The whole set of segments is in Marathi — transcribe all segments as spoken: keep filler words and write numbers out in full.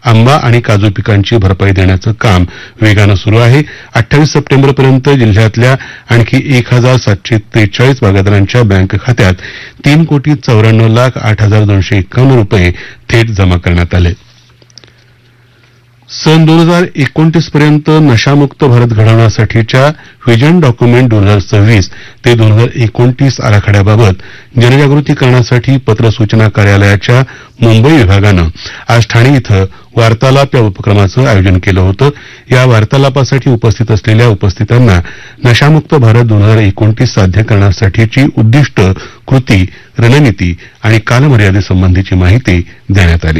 आंबा आणि काजू पिकांची भरपाई देण्याचं काम वेगानं सुरू आहे. अठ्ठावीस सप्टेंबरपर्यंत जिल्ह्यातल्या आणखी एक हजार सातशे त्रेचाळीस बागायतदारांच्या बँक खात्यात तीन कोटी चौऱ्याण्णव लाख आठ हजार दोनशे एक्कावन्न रुपये थेट जमा करण्यात आले. सन दोन हजार एकोणतीस पर्यंत नशामुक्त भारत घडवण्यासाठीच्या व्हिजन डॉक्युमेंट दोन हजार सव्वीस ते दोन हजार एकोणतीस आराखड्याबाबत जनजागृती करण्यासाठी पत्र सूचना कार्यालयाच्या मुंबई विभागानं आज ठाणे इथं वार्तालाप या उपक्रमाचं आयोजन केलं होतं. या वार्तालापासाठी उपस्थित असलेल्या उपस्थितांना नशामुक्त भारत दोन हजार एकोणतीस साध्य करण्यासाठीची उद्दिष्ट, कृती, रणनीती आणि कालमर्यादेसंबंधीची माहिती देण्यात आली.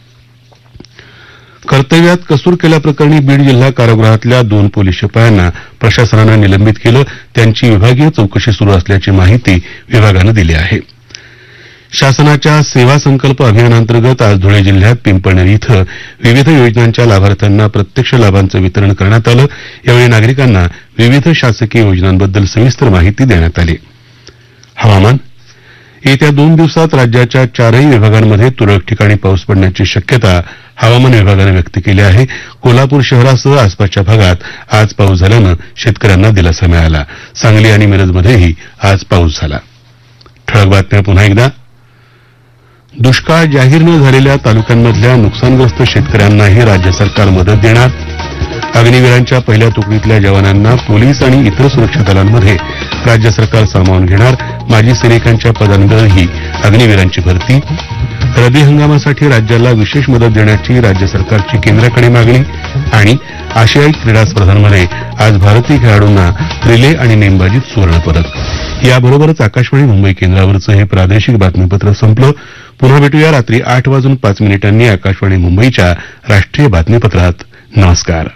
कर्तव्यात कसूर केल्याप्रकरणी बीड जिल्हा कारागृहातल्या दोन पोलीस शिपायांना प्रशासनानं निलंबित केलं. त्यांची विभागीय चौकशी सुरू असल्याची माहिती विभागानं दिली आहे. शासनाच्या सेवा संकल्प अभियानांतर्गत आज धुळे जिल्ह्यात पिंपळनेर इथं विविध योजनांच्या लाभार्थ्यांना प्रत्यक्ष लाभांचं वितरण करण्यात आलं. यावेळी नागरिकांना विविध शासकीय योजनांबद्दल सविस्तर माहिती देण्यात आली. हवामान. येत्या दोन दिवसात राज्याच्या चारही विभागांमध्ये तुरळक ठिकाणी पाऊस पडण्याची शक्यता हवामान विभागानं व्यक्त केली आहे. कोल्हापूर शहरासह आसपासच्या भागात आज पाऊस झाल्यानं शेतकऱ्यांना दिलासा मिळाला. सांगली आणि मिरजमध्येही आज पाऊस झाला. ठळक बातम्या पुन्हा एकदा. दुष्काळ जाहीर न झालेल्या तालुक्यांमधल्या नुकसानग्रस्त शेतकऱ्यांनाही राज्य सरकार मदत देणार. अग्निवीरांच्या पहिल्या तुकडीतल्या जवानांना पोलीस आणि इतर सुरक्षा दलांमध्ये राज्य सरकार सामावून घेणार. माजी सैनिकांच्या पदांवरही अग्निवीरांची भरती. रब्बी हंगामासाठी राज्याला विशेष मदत देण्याची राज्य सरकारची केंद्राकडे मागणी. आणि आशियाई क्रीडा स्पर्धांमध्ये आज भारतीय खेळाडूंना रिले आणि नेमबाजीत सुवर्णपदक. याबरोबरच आकाशवाणी मुंबई केंद्रावरचं हे प्रादेशिक बातमीपत्र संपलं. पुन्हा भेटूया रात्री आठ वाजून पाच मिनिटांनी आकाशवाणी मुंबईच्या राष्ट्रीय बातमीपत्रात. नमस्कार.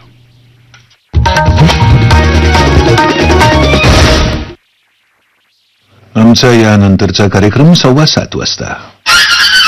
आमचा यानंतरचा कार्यक्रम सव्वा सात वाजता.